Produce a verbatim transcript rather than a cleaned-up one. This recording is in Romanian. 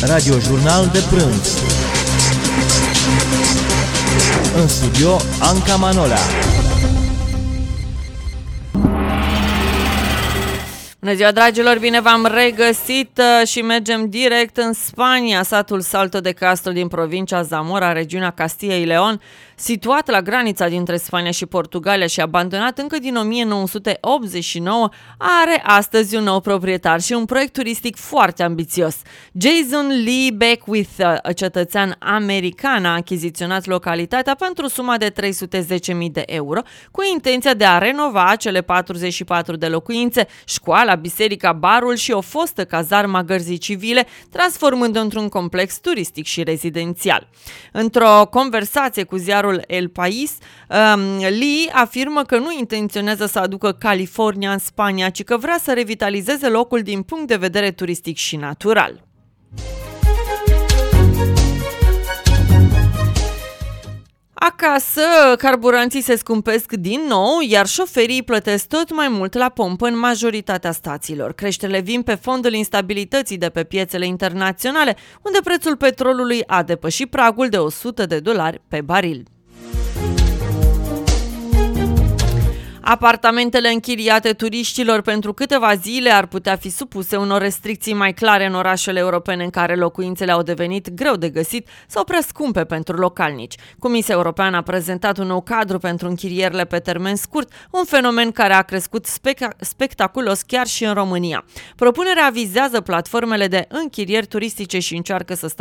Radiojurnal de prânz. În studio, Anca Manola. Bună ziua, dragilor, bine v-am regăsit și mergem direct în Spania. Satul Salto de Castro din provincia Zamora, regiunea Castilla y León, situat la granița dintre Spania și Portugalia și abandonat încă din o mie nouă sute optzeci și nouă, are astăzi un nou proprietar și un proiect turistic foarte ambițios. Jason Lee Beckwith, cetățean american, a achiziționat localitatea pentru suma de trei sute zece mii de euro, cu intenția de a renova cele patruzeci și patru de locuințe, școala, biserica, barul și o fostă cazarmă a gărzii civile, transformând într-un complex turistic și rezidențial. Într-o conversație cu ziarul El País, um, Lee afirmă că nu intenționează să aducă California în Spania, ci că vrea să revitalizeze locul din punct de vedere turistic și natural. Acasă, carburanții se scumpesc din nou, iar șoferii plătesc tot mai mult la pompă în majoritatea stațiilor. Creșterile vin pe fondul instabilității de pe piețele internaționale, unde prețul petrolului a depășit pragul de o sută de dolari pe baril. Apartamentele închiriate turiștilor pentru câteva zile ar putea fi supuse unor restricții mai clare în orașele europene în care locuințele au devenit greu de găsit sau prea scumpe pentru localnici. Comisia Europeană a prezentat un nou cadru pentru închirierile pe termen scurt, un fenomen care a crescut spec- spectaculos chiar și în România. Propunerea vizează platformele de închirieri turistice și încearcă să